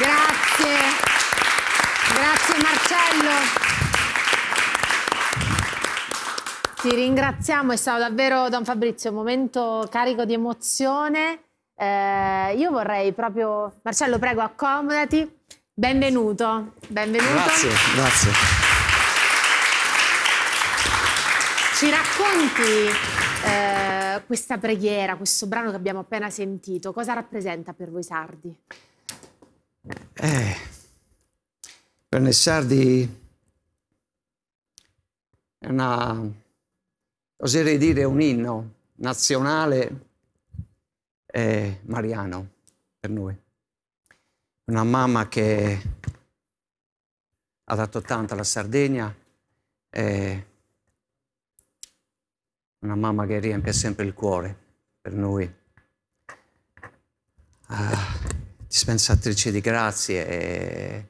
Grazie. Grazie Marcello. Ti ringraziamo, è stato davvero, Don Fabrizio, un momento carico di emozione. Io vorrei proprio... Marcello, prego, accomodati. Benvenuto. Benvenuto. Grazie, grazie. Ci racconti questa preghiera, questo brano che abbiamo appena sentito? Cosa rappresenta per voi sardi? Per noi sardi è oserei dire un inno nazionale mariano per noi. Una mamma che ha dato tanto alla Sardegna, una mamma che riempie sempre il cuore per noi. Dispensatrice di grazie,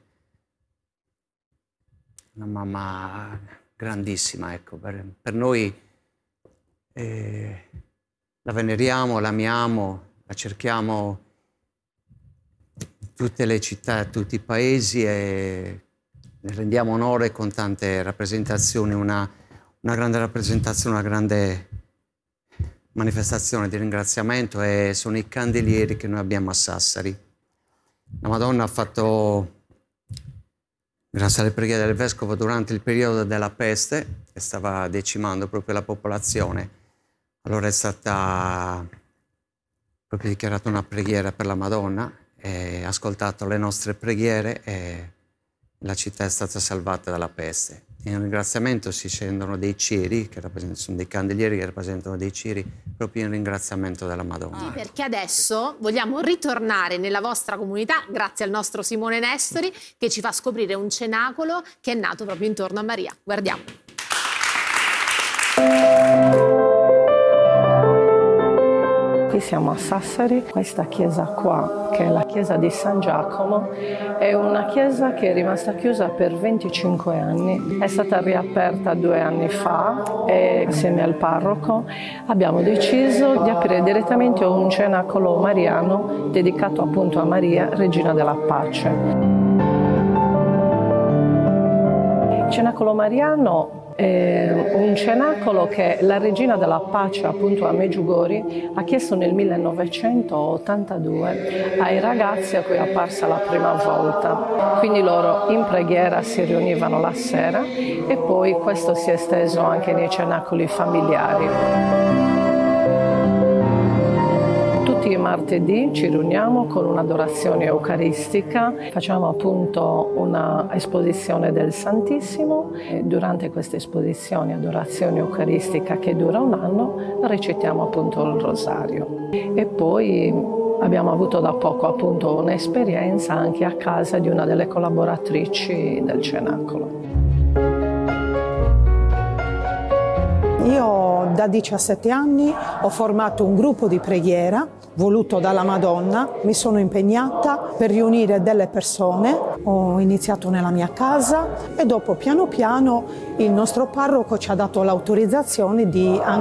una mamma grandissima, ecco, per noi la veneriamo, l'amiamo, la cerchiamo in tutte le città, tutti i paesi e ne rendiamo onore con tante rappresentazioni, una grande rappresentazione, una grande manifestazione di ringraziamento e sono i candelieri che noi abbiamo a Sassari. La Madonna ha fatto, grazie alle preghiere del Vescovo, durante il periodo della peste, che stava decimando proprio la popolazione, allora è stata proprio dichiarata una preghiera per la Madonna, e ha ascoltato le nostre preghiere e la città è stata salvata dalla peste. In ringraziamento si scendono dei ceri, che sono dei candelieri che rappresentano dei ceri, proprio in ringraziamento della Madonna. Sì, perché adesso vogliamo ritornare nella vostra comunità, grazie al nostro Simone Nestori, che ci fa scoprire un cenacolo che è nato proprio intorno a Maria. Guardiamo. Qui siamo a Sassari, questa chiesa qua, che è la chiesa di San Giacomo, è una chiesa che è rimasta chiusa per 25 anni. È stata riaperta 2 anni fa e assieme al parroco abbiamo deciso di aprire direttamente un cenacolo mariano dedicato appunto a Maria, Regina della Pace. Il cenacolo mariano è un cenacolo che la Regina della Pace, appunto a Meggiugori, ha chiesto nel 1982 ai ragazzi a cui è apparsa la prima volta. Quindi loro in preghiera si riunivano la sera e poi questo si è esteso anche nei cenacoli familiari. Tutti i martedì ci riuniamo con un'adorazione eucaristica, facciamo appunto una esposizione del Santissimo e durante questa esposizione, adorazione eucaristica che dura 1 anno, recitiamo appunto il rosario. E poi abbiamo avuto da poco appunto un'esperienza anche a casa di una delle collaboratrici del cenacolo. Io da 17 anni ho formato un gruppo di preghiera voluto dalla Madonna, mi sono impegnata per riunire delle persone, ho iniziato nella mia casa e dopo piano piano il nostro parroco ci ha dato l'autorizzazione di